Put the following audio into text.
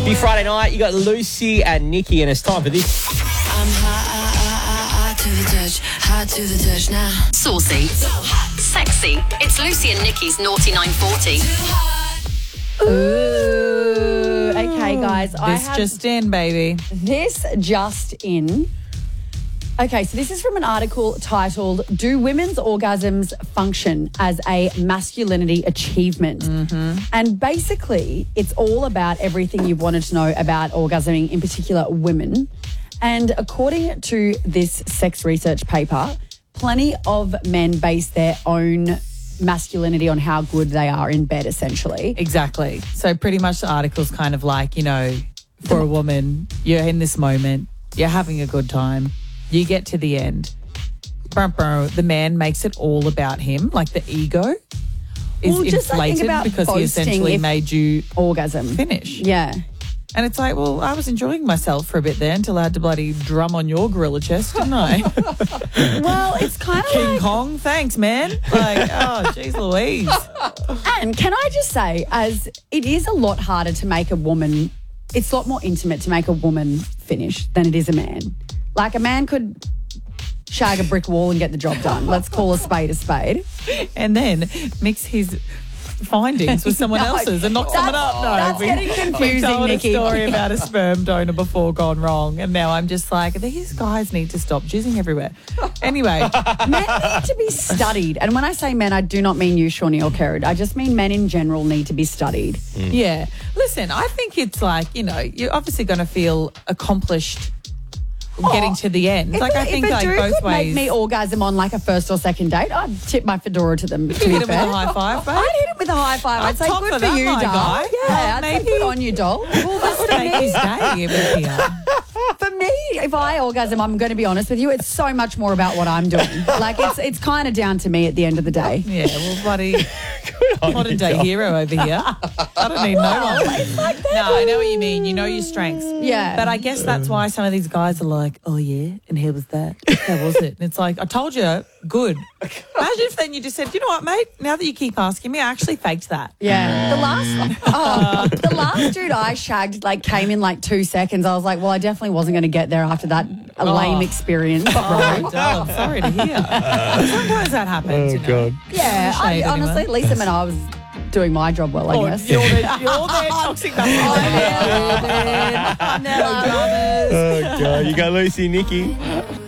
Big Friday night, you got Lucy and Nikki, and it's time for this. I'm hot to the touch now. Saucy, sexy. It's Lucy and Nikki's Naughty 940. Ooh. Okay, guys. This just in, baby. This just in. Okay, so this is from an article titled, Do Women's Orgasms Function as a Masculinity Achievement? Mm-hmm. And basically, it's all about everything you've wanted to know about orgasming, in particular women. And according to this sex research paper, plenty of men base their own masculinity on how good they are in bed, essentially. Exactly. So pretty much the article's kind of like, for a woman, you're in this moment, you're having a good time. You get to the end. The man makes it all about him, like the ego is inflated because he essentially made you orgasm finish. Yeah. And it's like, well, I was enjoying myself for a bit there until I had to bloody drum on your gorilla chest, didn't I? Well, it's kind of King Kong, thanks, man. Like, oh, jeez Louise. And can I just say, as it is a lot harder to make a woman, it's a lot more intimate to make a woman finish than it is a man. Like a man could shag a brick wall and get the job done. Let's call a spade a spade. And then mix his findings with someone else's and knock someone up. No, that's getting confusing, we told Nikki. a story about a sperm donor before gone wrong, and now I'm just like, these guys need to stop jizzing everywhere. Anyway. Men need to be studied. And when I say men, I do not mean you, Shawnee or Kerrod. I just mean men in general need to be studied. Yeah. Listen, I think it's like, you're obviously going to feel accomplished getting to the end. If I think if a dude both could ways. make me orgasm on like a first or second date, I'd tip my fedora to them. You hit him with a high five, babe. I'd hit him with a high five. I'd say, top good for for that, you, my doll. guy. Yeah, I'd say, good on you, doll. Well, listen to Make me. his day with you. For me, if I orgasm, I'm going to be honest with you, it's so much more about what I'm doing. Like, it's kind of down to me at the end of the day. Yeah, well, bloody modern day hero over here. I don't need no one. It's like that. No, I know what you mean. You know your strengths. Yeah. But I guess that's why some of these guys are like, oh, yeah, and here was that. How was it? And it's like, I told you, good. Imagine if then you just said, you know what, mate, now that you keep asking me, I actually faked that. Yeah. The last dude I shagged came in 2 seconds. I was like, well, I definitely wasn't going to get there after that lame experience. Oh, darling, sorry to hear. Sometimes that happens. God. Yeah, Shade, honestly, at least I was doing my job well, I guess. You're there toxic masculinity. I never did. Oh, God. You got Lucy, Nikki.